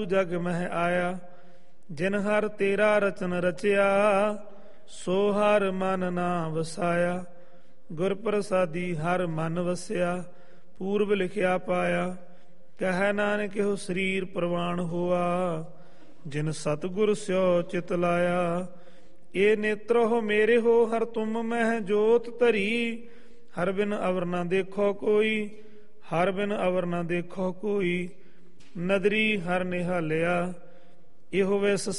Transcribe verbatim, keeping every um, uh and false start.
ਜਗ ਮਹਿ ਆਇਆ। ਜਿਨ ਹਰ ਤੇਰਾ ਰਚਨ ਰਚਿਆ, ਸੋ ਹਰ ਮਨ ਨਾ ਵਸਾਇਆ। ਗੁਰ ਪ੍ਰਸਾਦੀ ਹਰ ਮਨ ਵਸਿਆ, ਪੂਰਬ ਲਿਖਿਆ ਪਾਇਆ। ਕਹਿ ਨਾਨਕ ਇਹੋ ਸਰੀਰ ਪ੍ਰਵਾਨ ਹੋਆ, ਜਿਨ ਸਤਿਗੁਰ ਸਿਓ ਚਿਤ ਲਾਇਆ। ਇਹ ਨੇਤਰੋ ਮੇਰੇ ਹੋ ਹਰ ਤੁਮ ਮਹਿ ਜੋਤ ਧਰੀ, ਹਰ ਬਿਨ ਅਵਰ ਨਾ ਦੇਖੋ ਕੋਈ, ਹਰ ਬਿਨ ਅਵਰ ਨਾ ਦੇਖੋ ਕੋਈ। ਨਦਰੀ ਹਰ ਨਿਹਾਲਿਆ, ਇਹੋ ਵਿਸ